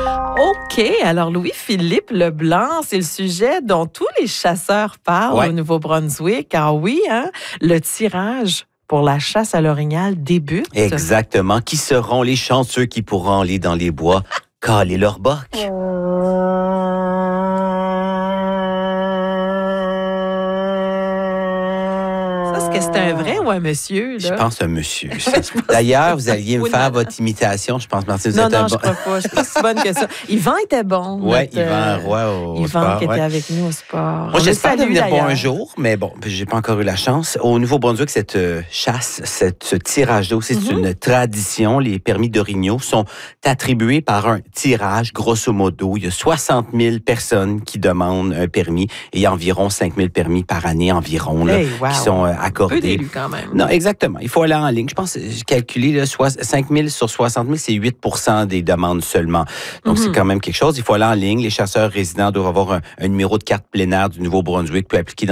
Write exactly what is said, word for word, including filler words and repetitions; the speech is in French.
OK. Alors, Louis-Philippe Leblanc, c'est le sujet dont tous les chasseurs parlent Ouais. au Nouveau-Brunswick. Car oui, hein, le tirage pour la chasse à l'orignal débute. Exactement. Qui seront les chanceux qui pourront aller dans les bois caler leur boc? Est-ce que c'est un vrai ou un monsieur? Là? Je pense un monsieur. D'ailleurs, vous alliez me faire votre imitation. Je pense, Martine, vous non, êtes non, un je bon... crois pas. Je suis pas si bonne que ça. Yvan était bon. Oui, notre, Yvan Roy au, au Yvan sport. qui ouais. était avec nous au sport. Moi, j'espère devenir bon un d'ailleurs. jour, mais bon, j'ai pas encore eu la chance. Au Nouveau-Brunswick, cette euh, chasse, cette, ce tirage d'eau, c'est Mm-hmm. une tradition. Les permis d'orignaux sont attribués par un tirage, grosso modo. Il y a soixante mille personnes qui demandent un permis et il y a environ cinq mille permis par année environ là, Hey, wow. qui sont euh, Peu accordés. d'élus quand même. Non, exactement. Il faut aller en ligne. Je pense, j'ai calculé, là, cinq mille sur soixante mille, c'est huit pour cent des demandes seulement. Donc, Mm-hmm. c'est quand même quelque chose. Il faut aller en ligne. Les chasseurs résidents doivent avoir un, un numéro de carte plénière du Nouveau-Brunswick, peut appliquer dans